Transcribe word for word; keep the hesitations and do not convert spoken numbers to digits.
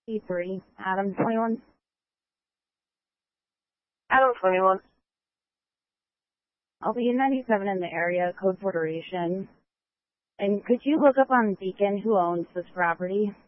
E three, Adam twenty-one. Adam twenty-one. I'll be in ninety-seven in the area, code for duration. And could you look up on Beacon who owns this property?